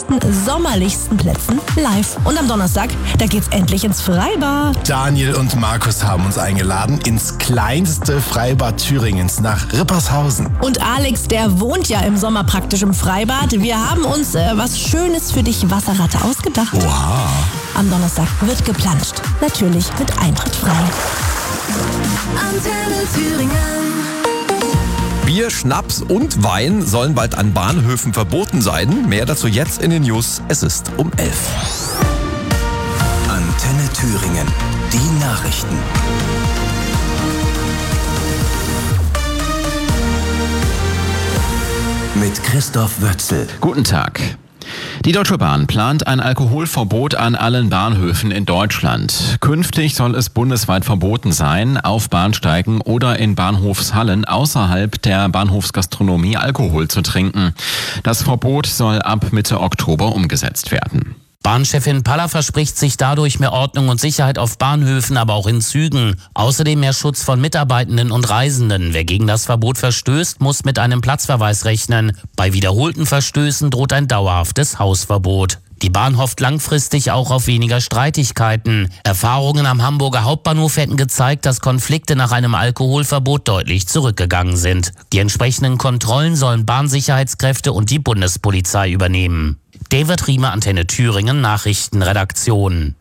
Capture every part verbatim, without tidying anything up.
schönsten, sommerlichsten Plätzen live. Und am Donnerstag, da geht's endlich ins Freibad. Daniel und Markus haben uns eingeladen ins kleinste Freibad Thüringens nach Rippershausen. Und Alex, der wohnt ja im Sommer praktisch im Freibad. Wir haben uns äh, was Schönes für dich, Wasserratte, ausgedacht. Oha. Am Donnerstag wird geplanscht. Natürlich mit Eintritt frei. Antenne Thüringen. Bier, Schnaps und Wein sollen bald an Bahnhöfen verboten sein. Mehr dazu jetzt in den News. Es ist um elf. Antenne Thüringen. Die Nachrichten. Mit Christoph Wötzel. Guten Tag. Die Deutsche Bahn plant ein Alkoholverbot an allen Bahnhöfen in Deutschland. Künftig soll es bundesweit verboten sein, auf Bahnsteigen oder in Bahnhofshallen außerhalb der Bahnhofsgastronomie Alkohol zu trinken. Das Verbot soll ab Mitte Oktober umgesetzt werden. Bahnchefin Paller verspricht sich dadurch mehr Ordnung und Sicherheit auf Bahnhöfen, aber auch in Zügen. Außerdem mehr Schutz von Mitarbeitenden und Reisenden. Wer gegen das Verbot verstößt, muss mit einem Platzverweis rechnen. Bei wiederholten Verstößen droht ein dauerhaftes Hausverbot. Die Bahn hofft langfristig auch auf weniger Streitigkeiten. Erfahrungen am Hamburger Hauptbahnhof hätten gezeigt, dass Konflikte nach einem Alkoholverbot deutlich zurückgegangen sind. Die entsprechenden Kontrollen sollen Bahnsicherheitskräfte und die Bundespolizei übernehmen. David Riemer, Antenne Thüringen, Nachrichtenredaktion.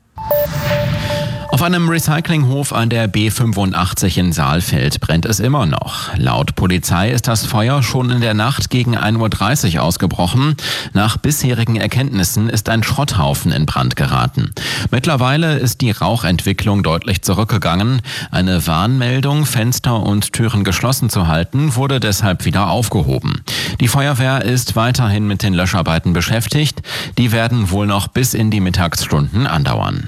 Auf einem Recyclinghof an der B fünfundachtzig in Saalfeld brennt es immer noch. Laut Polizei ist das Feuer schon in der Nacht gegen ein Uhr dreißig ausgebrochen. Nach bisherigen Erkenntnissen ist ein Schrotthaufen in Brand geraten. Mittlerweile ist die Rauchentwicklung deutlich zurückgegangen. Eine Warnmeldung, Fenster und Türen geschlossen zu halten, wurde deshalb wieder aufgehoben. Die Feuerwehr ist weiterhin mit den Löscharbeiten beschäftigt. Die werden wohl noch bis in die Mittagsstunden andauern.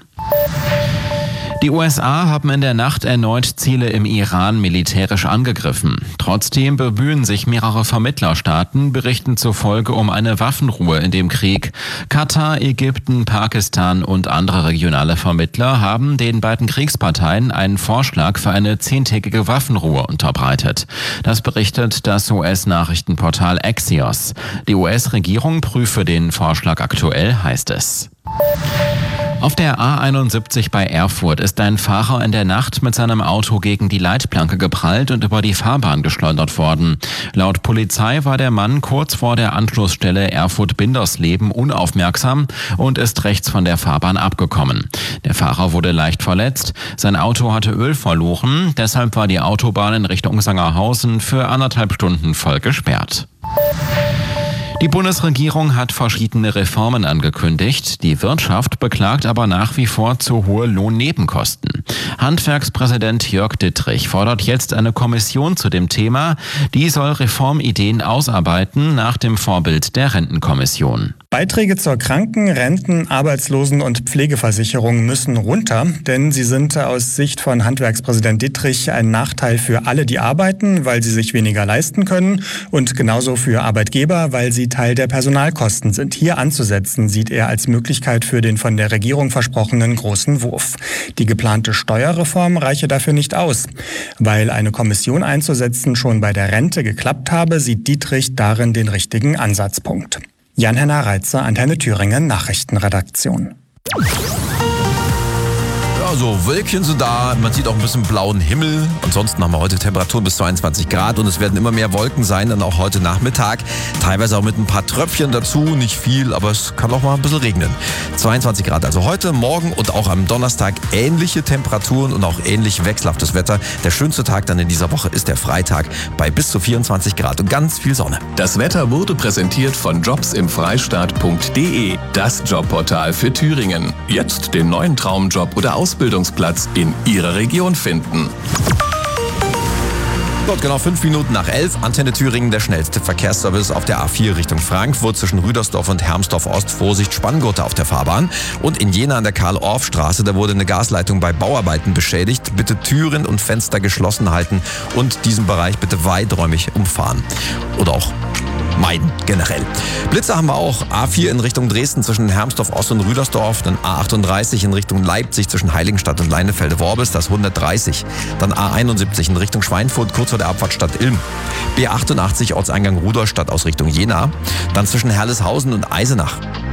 Die U S A haben in der Nacht erneut Ziele im Iran militärisch angegriffen. Trotzdem bemühen sich mehrere Vermittlerstaaten, Berichten zufolge, um eine Waffenruhe in dem Krieg. Katar, Ägypten, Pakistan und andere regionale Vermittler haben den beiden Kriegsparteien einen Vorschlag für eine zehntägige Waffenruhe unterbreitet. Das berichtet das U S-Nachrichtenportal Axios. Die U S-Regierung prüfe den Vorschlag aktuell, heißt es. Auf der A einundsiebzig bei Erfurt ist ein Fahrer in der Nacht mit seinem Auto gegen die Leitplanke geprallt und über die Fahrbahn geschleudert worden. Laut Polizei war der Mann kurz vor der Anschlussstelle Erfurt-Bindersleben unaufmerksam und ist rechts von der Fahrbahn abgekommen. Der Fahrer wurde leicht verletzt. Sein Auto hatte Öl verloren. Deshalb war die Autobahn in Richtung Sangerhausen für anderthalb Stunden voll gesperrt. Die Bundesregierung hat verschiedene Reformen angekündigt. Die Wirtschaft beklagt aber nach wie vor zu hohe Lohnnebenkosten. Handwerkspräsident Jörg Dittrich fordert jetzt eine Kommission zu dem Thema. Die soll Reformideen ausarbeiten nach dem Vorbild der Rentenkommission. Beiträge zur Kranken-, Renten-, Arbeitslosen- und Pflegeversicherung müssen runter, denn sie sind aus Sicht von Handwerkspräsident Dittrich ein Nachteil für alle, die arbeiten, weil sie sich weniger leisten können, und genauso für Arbeitgeber, weil sie Teil der Personalkosten sind. Hier anzusetzen, sieht er als Möglichkeit für den von der Regierung versprochenen großen Wurf. Die geplante Steuerreform reiche dafür nicht aus. Weil eine Kommission einzusetzen schon bei der Rente geklappt habe, sieht Dittrich darin den richtigen Ansatzpunkt. Jan-Henner Reitzer, Antenne Thüringen, Nachrichtenredaktion. Ja, so Wölkchen sind da, man sieht auch ein bisschen blauen Himmel. Ansonsten haben wir heute Temperaturen bis zweiundzwanzig Grad und es werden immer mehr Wolken sein, dann auch heute Nachmittag. Teilweise auch mit ein paar Tröpfchen dazu, nicht viel, aber es kann auch mal ein bisschen regnen. zweiundzwanzig Grad also heute, morgen und auch am Donnerstag ähnliche Temperaturen und auch ähnlich wechselhaftes Wetter. Der schönste Tag dann in dieser Woche ist der Freitag bei bis zu vierundzwanzig Grad und ganz viel Sonne. Das Wetter wurde präsentiert von jobs im freistaat punkt de, das Jobportal für Thüringen. Jetzt den neuen Traumjob oder Ausbildungsplatz in Ihrer Region finden. Dort genau fünf Minuten nach elf, Antenne Thüringen, der schnellste Verkehrsservice auf der A vier Richtung Frankfurt zwischen Rüdersdorf und Hermsdorf Ost. Vorsicht, Spanngurte auf der Fahrbahn. Und in Jena an der Karl-Orff-Straße, da wurde eine Gasleitung bei Bauarbeiten beschädigt. Bitte Türen und Fenster geschlossen halten und diesen Bereich bitte weiträumig umfahren. Oder auch meiden generell. Blitze haben wir auch. A vier in Richtung Dresden zwischen Hermsdorf Ost und Rüdersdorf. Dann A achtunddreißig in Richtung Leipzig zwischen Heiligenstadt und Leinefelde-Worbis, das hundertdreißig. Dann A einundsiebzig in Richtung Schweinfurt, kurz vor der Abfahrt Stadt Ilm. B achtundachtzig Ortseingang Rudolstadt aus Richtung Jena. Dann zwischen Herleshausen und Eisenach.